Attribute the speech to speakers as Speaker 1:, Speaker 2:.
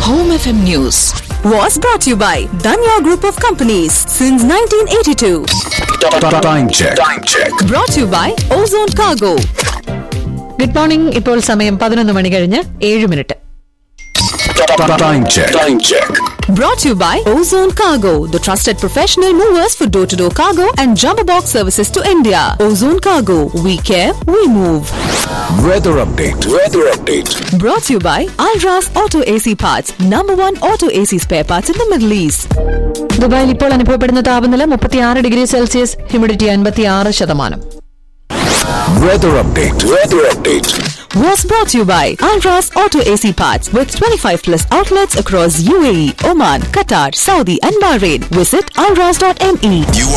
Speaker 1: Home FM News was brought to you by Danya Group of Companies since 1982.
Speaker 2: Time check.
Speaker 1: Brought to you by Ozone Cargo.
Speaker 3: Good morning. ഇപ്പോൾ സമയം 11 മണി കഴിഞ്ഞ് 7 minute.
Speaker 2: Time check.
Speaker 1: Brought to you by Ozone Cargo, the trusted professional movers for door-to-door cargo and jumbo box services to India. Ozone Cargo, we care, we move.
Speaker 2: Weather update.
Speaker 1: Brought to you by Alras Auto AC Parts, #1 auto AC spare parts in the Middle East.
Speaker 3: ദുബായിൽ ഇപ്പോൾ അനുഭവപ്പെടുന്ന താപനില 36 degree Celsius, humidity 56%.
Speaker 2: Weather update.
Speaker 1: Was brought to you by Alras Auto AC Parts with 25+ outlets across UAE, Oman, Qatar, Saudi and Bahrain. Visit alras.me.